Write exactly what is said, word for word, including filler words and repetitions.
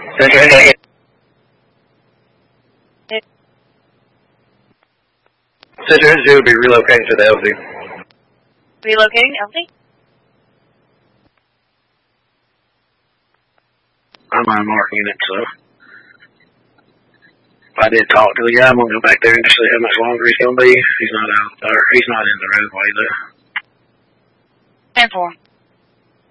Okay. Sister N J will be relocating to the L Z. Relocating L Z? I'm on a mark unit, so I did talk to the guy. I'm gonna go back there and see how much longer he's gonna be. He's not out there. He's not in the roadway though. ten four.